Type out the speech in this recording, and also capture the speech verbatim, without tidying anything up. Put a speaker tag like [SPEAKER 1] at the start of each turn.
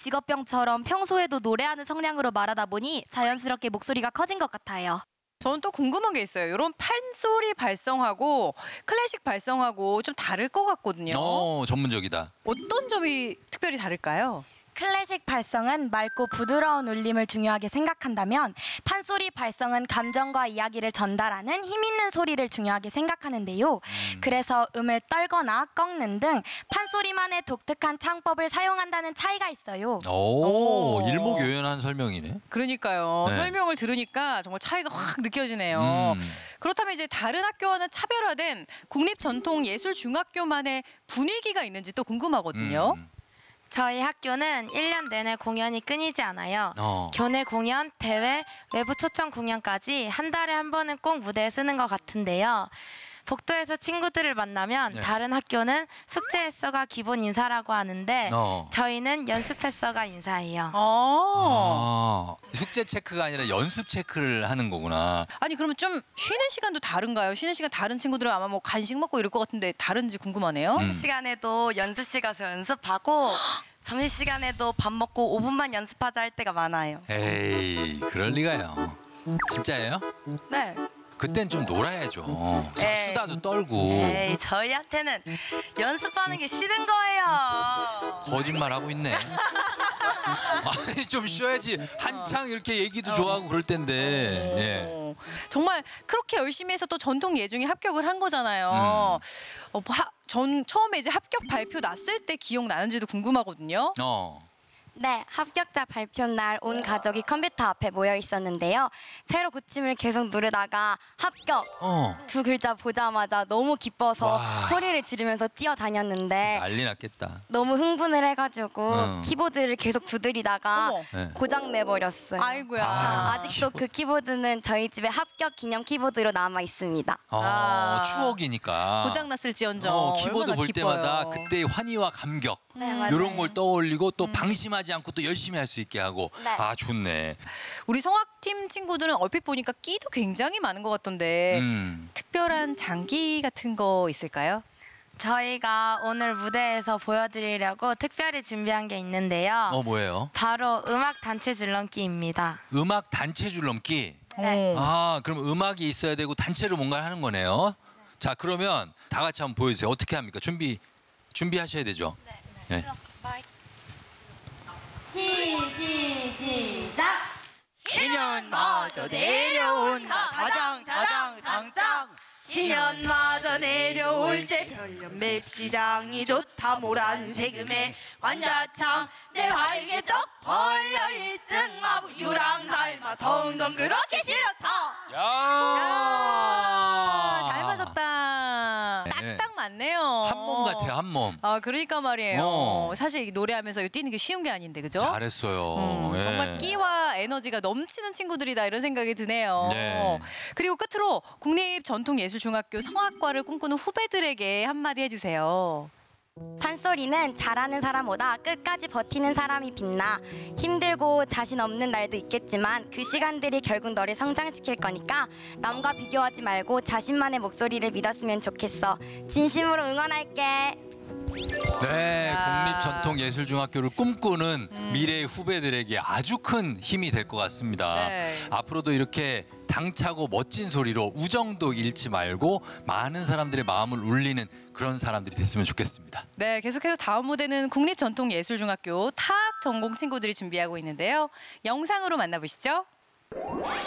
[SPEAKER 1] 직업병처럼 평소에도 노래하는 성량으로 말하다 보니 자연스럽게 목소리가 커진 것 같아요.
[SPEAKER 2] 저는 또 궁금한 게 있어요. 이런 판소리 발성하고 클래식 발성하고 좀 다를 것 같거든요.
[SPEAKER 3] 어, 전문적이다.
[SPEAKER 2] 어떤 점이 특별히 다를까요?
[SPEAKER 1] 클래식 발성은 맑고 부드러운 울림을 중요하게 생각한다면 판소리 발성은 감정과 이야기를 전달하는 힘있는 소리를 중요하게 생각하는데요. 음. 그래서 음을 떨거나 꺾는 등 판소리만의 독특한 창법을 사용한다는 차이가 있어요.
[SPEAKER 3] 오,
[SPEAKER 2] 오.
[SPEAKER 3] 일목요연한 설명이네.
[SPEAKER 2] 그러니까요.
[SPEAKER 3] 네.
[SPEAKER 2] 설명을 들으니까 정말 차이가 확 느껴지네요.
[SPEAKER 3] 음.
[SPEAKER 2] 그렇다면 이제 다른 학교와는 차별화된 국립전통예술중학교만의 분위기가 있는지 또 궁금하거든요.
[SPEAKER 3] 음.
[SPEAKER 1] 저희 학교는 일 년 내내 공연이 끊이지 않아요.
[SPEAKER 3] 어.
[SPEAKER 1] 교내 공연, 대회, 외부 초청 공연까지 한 달에 한 번은 꼭 무대에 쓰는 것 같은데요. 복도에서 친구들을 만나면
[SPEAKER 3] 네.
[SPEAKER 1] 다른 학교는 숙제했어가 기본 인사라고 하는데
[SPEAKER 3] 어.
[SPEAKER 1] 저희는 연습했어가 인사예요.
[SPEAKER 2] 어.
[SPEAKER 3] 아, 숙제 체크가 아니라 연습 체크를 하는 거구나.
[SPEAKER 2] 아니 그러면 좀 쉬는 시간도 다른가요? 쉬는 시간 다른 친구들은 아마 뭐 간식 먹고 이럴 것 같은데 다른지 궁금하네요.
[SPEAKER 3] 음.
[SPEAKER 1] 시간에도 연습실 가서 연습하고 점심시간에도 밥 먹고 오 분만 연습하자 할 때가 많아요.
[SPEAKER 3] 에이, 그럴 리가요. 진짜예요?
[SPEAKER 1] 네.
[SPEAKER 3] 그땐 좀 놀아야죠.
[SPEAKER 1] 에이.
[SPEAKER 3] 수다도 떨고.
[SPEAKER 1] 에이, 저희한테는 연습하는 게 싫은 거예요.
[SPEAKER 3] 거짓말 하고 있네. 아니 좀 쉬어야지. 한창 이렇게 얘기도 좋아하고 그럴 텐데. 예.
[SPEAKER 2] 어, 정말 그렇게 열심히 해서 또 전통 예중에 합격을 한 거잖아요.
[SPEAKER 3] 음.
[SPEAKER 2] 어, 하, 전 처음에 이제 합격 발표 났을 때 기억나는지도 궁금하거든요.
[SPEAKER 3] 어.
[SPEAKER 4] 네, 합격자 발표 날 온 가족이 컴퓨터 앞에 모여 있었는데요. 세로 고침을 계속 누르다가 합격
[SPEAKER 3] 어.
[SPEAKER 4] 두 글자 보자마자 너무 기뻐서
[SPEAKER 3] 와.
[SPEAKER 4] 소리를 지르면서 뛰어다녔는데
[SPEAKER 3] 난리 났겠다.
[SPEAKER 4] 너무 흥분을 해가지고
[SPEAKER 3] 응.
[SPEAKER 4] 키보드를 계속 두드리다가
[SPEAKER 2] 어머.
[SPEAKER 3] 네.
[SPEAKER 4] 고장 내버렸어요.
[SPEAKER 2] 아이고야.
[SPEAKER 4] 아직도 그 키보드는 저희 집에 합격 기념 키보드로 남아 있습니다.
[SPEAKER 3] 어,
[SPEAKER 2] 아.
[SPEAKER 3] 추억이니까.
[SPEAKER 2] 고장 났을지언정.
[SPEAKER 3] 어, 키보드
[SPEAKER 2] 얼마나
[SPEAKER 3] 볼
[SPEAKER 2] 기뻐요.
[SPEAKER 3] 때마다 그때의 환희와 감격
[SPEAKER 4] 네, 맞아요.
[SPEAKER 3] 이런 걸 떠올리고 또 방심하지 않고 또 열심히 할 수 있게 하고.
[SPEAKER 4] 네.
[SPEAKER 3] 아, 좋네.
[SPEAKER 2] 우리 성악팀 친구들은 얼핏 보니까 끼도 굉장히 많은 것 같던데
[SPEAKER 3] 음.
[SPEAKER 2] 특별한 장기 같은 거 있을까요?
[SPEAKER 1] 저희가 오늘 무대에서 보여드리려고 특별히 준비한 게 있는데요.
[SPEAKER 3] 어, 뭐예요?
[SPEAKER 1] 바로 음악 단체 줄넘기입니다.
[SPEAKER 3] 음악 단체 줄넘기.
[SPEAKER 1] 네.
[SPEAKER 2] 어.
[SPEAKER 3] 아, 그럼 음악이 있어야 되고 단체로 뭔가 하는 거네요. 자, 그러면 다 같이 한번 보여주세요. 어떻게 합니까? 준비 준비하셔야 되죠. 네.
[SPEAKER 4] 시, 시, 시작!
[SPEAKER 5] 신년마저 내려온다 자장 자장 장장 신년마저 내려올 제 별년 맵시장이 좋다 모란색 음에 완자창 내 활개 쩍 벌려 일등 아부 유랑 닮아 덩덩 그렇게 싫었다.
[SPEAKER 3] 야!
[SPEAKER 2] 아, 잘 맞았다.
[SPEAKER 3] 네.
[SPEAKER 2] 딱딱 맞네요.
[SPEAKER 3] 한 몸 같아요, 한 몸.
[SPEAKER 2] 아 그러니까 말이에요.
[SPEAKER 3] 어.
[SPEAKER 2] 사실 노래하면서 이거 뛰는 게 쉬운 게 아닌데 그죠?
[SPEAKER 3] 잘했어요.
[SPEAKER 2] 음,
[SPEAKER 3] 예.
[SPEAKER 2] 정말 끼와 에너지가 넘치는 친구들이다 이런 생각이 드네요.
[SPEAKER 3] 네.
[SPEAKER 2] 그리고 끝으로 국립전통예술중학교 성악과를 꿈꾸는 후배들에게 한마디 해주세요.
[SPEAKER 4] 판소리는 잘하는 사람보다 끝까지 버티는 사람이 빛나. 힘들고 자신 없는 날도 있겠지만 그 시간들이 결국 너를 성장시킬 거니까 남과 비교하지 말고 자신만의 목소리를 믿었으면 좋겠어. 진심으로 응원할게.
[SPEAKER 3] 네,
[SPEAKER 2] 야.
[SPEAKER 3] 국립전통예술중학교를 꿈꾸는 미래의 후배들에게 아주 큰 힘이 될 것 같습니다.
[SPEAKER 2] 네.
[SPEAKER 3] 앞으로도 이렇게 당차고 멋진 소리로 우정도 잃지 말고 많은 사람들의 마음을 울리는 그런 사람들이 됐으면 좋겠습니다.
[SPEAKER 2] 네, 계속해서 다음 무대는 국립전통예술중학교 타악 전공 친구들이 준비하고 있는데요. 영상으로 만나보시죠.